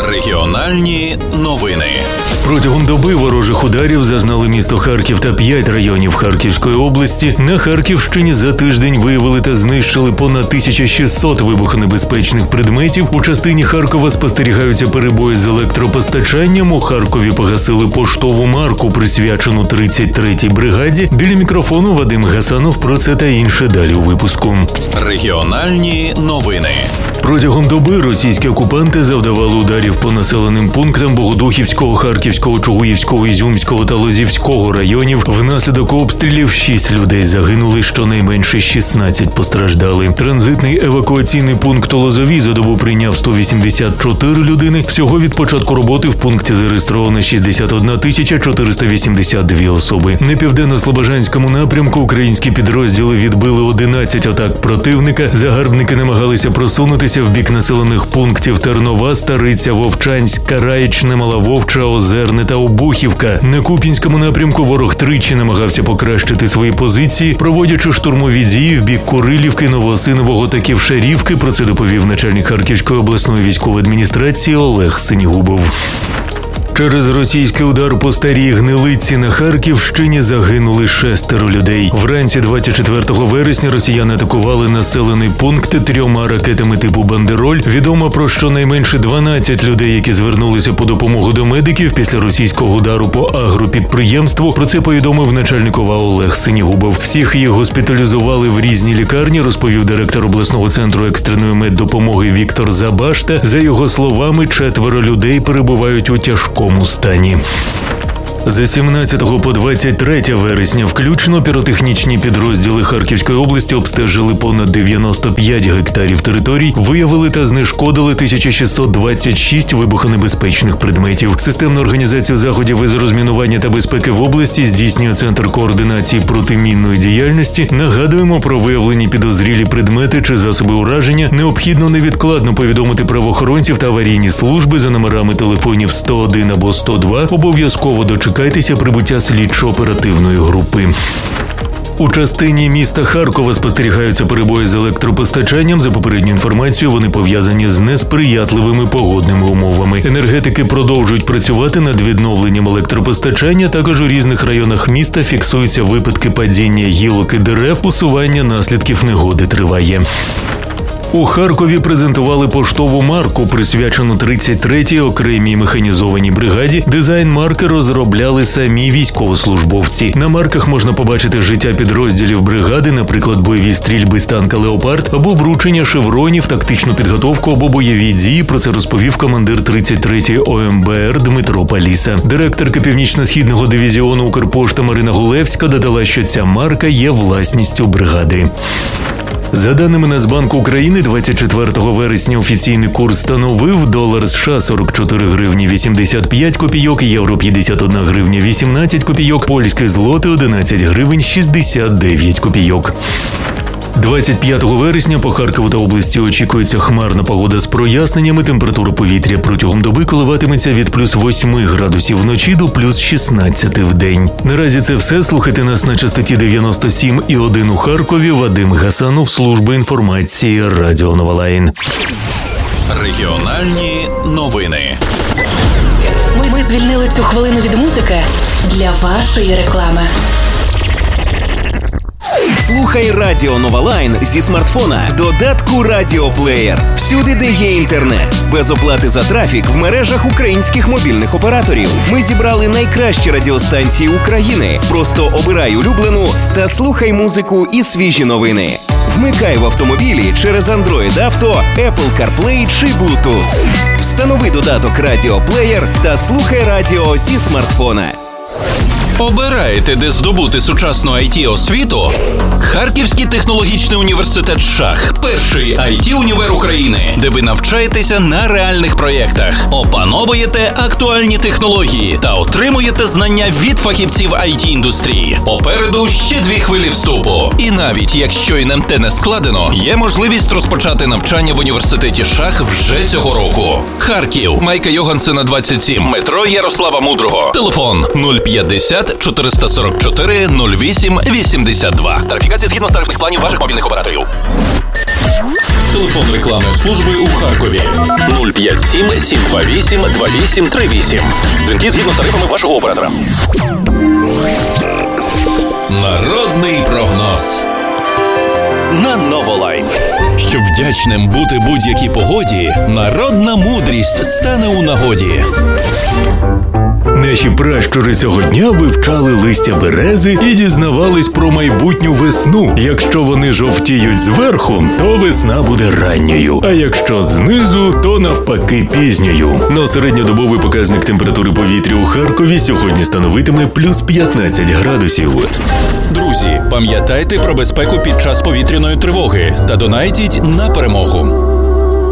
Регіональні новини. Протягом доби ворожих ударів зазнали місто Харків та 5 районів Харківської області. На Харківщині за тиждень виявили та знищили понад 1600 вибухонебезпечних предметів. У частині Харкова спостерігаються перебої з електропостачанням. У Харкові погасили поштову марку, присвячену 33-й бригаді. Біля мікрофону Вадим Гасанов. Про це та інше далі у випуску. Регіональні новини. Протягом доби російські окупанти завдавали ударів по населеним пунктам Богодухівського, Харківського, Чугуївського, Ізюмського та Лозівського районів. Внаслідок обстрілів 6 людей загинули, щонайменше 16 постраждали. Транзитний евакуаційний пункт у Лозові за добу прийняв 184 людини. Всього від початку роботи в пункті зареєстровано 61 482 особи. На південно-слобожанському напрямку українські підрозділи відбили 11 атак противника. Загарбники намагалися просунутися в бік населених пунктів Тернова, Стариця, Вовчанськ, Караїчне, Мала Вовча, Озерне та Обухівка. На Куп'янському напрямку ворог тричі намагався покращити свої позиції, проводячи штурмові дії в бік Курилівки, Новоосинового та Ківшарівки. Про це доповів начальник Харківської обласної військової адміністрації Олег Синігубов. Через російський удар по Старій Гнилиці на Харківщині загинули 6 людей. Вранці 24 вересня росіяни атакували населений пункт 3 ракетами типу «Бандероль». Відомо про щонайменше 12 людей, які звернулися по допомогу до медиків після російського удару по агропідприємству. Про це повідомив начальник ОВА Олег Синігубов. Всіх їх госпіталізували в різні лікарні, розповів директор обласного центру екстреної меддопомоги Віктор Забашта. За його словами, 4 людей перебувають у тяжкому стані. З 17 по 23 вересня включно піротехнічні підрозділи Харківської області обстежили понад 95 гектарів територій, виявили та знешкодили 1626 вибухонебезпечних предметів. Системну організацію заходів із розмінування та безпеки в області здійснює Центр координації протимінної діяльності. Нагадуємо, про виявлені підозрілі предмети чи засоби ураження необхідно невідкладно повідомити правоохоронців та аварійні служби за номерами телефонів 101 або 102. Обов'язково дочекайтеся прибуття слідчо-оперативної групи. У частині міста Харкова спостерігаються перебої з електропостачанням. За попередньою інформацією, вони пов'язані з несприятливими погодними умовами. Енергетики продовжують працювати над відновленням електропостачання. Також у різних районах міста фіксуються випадки падіння гілок і дерев. Усування наслідків негоди триває. У Харкові презентували поштову марку, присвячену 33-й окремій механізованій бригаді. Дизайн марки розробляли самі військовослужбовці. На марках можна побачити життя підрозділів бригади, наприклад, бойові стрільби з танка «Леопард» або вручення шевронів, тактичну підготовку або бойові дії. Про це розповів командир 33-ї ОМБР Дмитро Паліса. Директорка Північно-Східного дивізіону Укрпошта Марина Гулевська додала, що ця марка є власністю бригади. За даними Нацбанку України, 24 вересня офіційний курс становив долар США 44 гривні 85 копійок, євро 51 гривня 18 копійок, польський злотий 11 гривень 69 копійок. 25 вересня по Харкову та області очікується хмарна погода з проясненнями. Температура повітря протягом доби коливатиметься від плюс 8 градусів вночі до плюс 16 в день. Наразі це все. Слухайте нас на частоті 97,1 у Харкові. Вадим Гасанов, служба інформації, Радіо Нова Лайн. Регіональні новини. Ми звільнили цю хвилину від музики для вашої реклами. Слухай Радіо Нова Лайн зі смартфона, додатку Радіоплеєр. Всюди, де є інтернет. Без оплати за трафік в мережах українських мобільних операторів. Ми зібрали найкращі радіостанції України. Просто обирай улюблену та слухай музику і свіжі новини. Вмикай в автомобілі через Android Auto, Apple CarPlay чи Bluetooth. Встанови додаток Радіоплеєр та слухай радіо зі смартфона. Обираєте, де здобути сучасну IT-освіту? Харківський технологічний університет «Шах» – перший IT-універ України, де ви навчаєтеся на реальних проєктах, опановуєте актуальні технології та отримуєте знання від фахівців IT-індустрії. Попереду ще 2 хвилі вступу. І навіть якщо НМТ не складено, є можливість розпочати навчання в університеті «Шах» вже цього року. Харків, Майка Йогансена, 27, метро Ярослава Мудрого. Телефон 050 444 08 82. Тарифікація згідно з тарифних планів ваших мобільних операторів. Телефон рекламної служби у Харкові 057 728 2838. Дзвінки згідно з тарифами вашого оператора. Народний прогноз на Новолайн. Щоб вдячним бути будь-якій погоді, народна мудрість стане у нагоді. Наші пращури цього дня вивчали листя берези і дізнавались про майбутню весну. Якщо вони жовтіють зверху, то весна буде ранньою, а якщо знизу, то навпаки пізньою. На середньодобовий показник температури повітря у Харкові сьогодні становитиме плюс 15 градусів. Друзі, пам'ятайте про безпеку під час повітряної тривоги та донайтіть на перемогу.